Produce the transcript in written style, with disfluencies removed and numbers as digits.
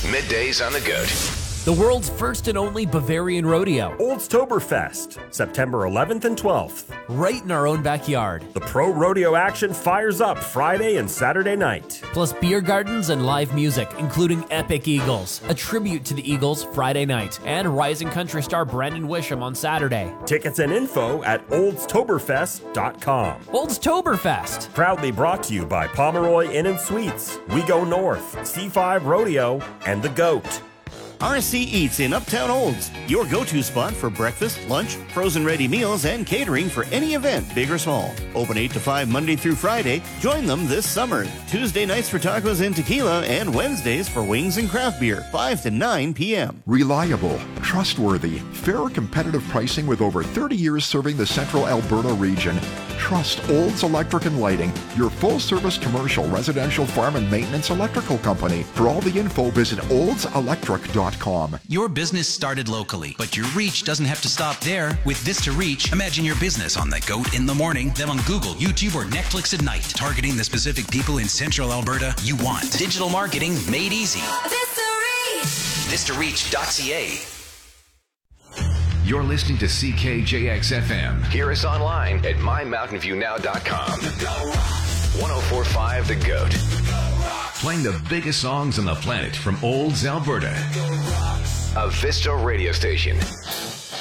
Middays on the Goat. The world's first and only Bavarian rodeo. Oldstoberfest, September 11th and 12th. Right in our own backyard. The pro rodeo action fires up Friday and Saturday night. Plus beer gardens and live music, including Epic Eagles, a tribute to the Eagles Friday night, and rising country star Brandon Wisham on Saturday. Tickets and info at oldstoberfest.com. Oldstoberfest. Proudly brought to you by Pomeroy Inn & Suites, We Go North, C5 Rodeo, and The Goat. RC Eats in Uptown Olds, your go-to spot for breakfast, lunch, frozen ready meals, and catering for any event, big or small. Open 8 to 5 Monday through Friday. Join them this summer. Tuesday nights for tacos and tequila, and Wednesdays for wings and craft beer, 5 to 9 p.m. Reliable, trustworthy, fair competitive pricing with over 30 years serving the central Alberta region. Trust Olds Electric and Lighting, your full-service commercial, residential, farm, and maintenance electrical company. For all the info, visit oldselectric.com. Your business started locally, but your reach doesn't have to stop there. With Vista Reach, imagine your business on The Goat in the morning, then on Google, YouTube, or Netflix at night, targeting the specific people in central Alberta you want. Digital marketing made easy. Vista Reach! VistaReach.ca. You're listening to CKJX-FM. Hear us online at mymountainviewnow.com. 104.5 The Goat. Playing the biggest songs on the planet from Olds, Alberta. A Vista radio station.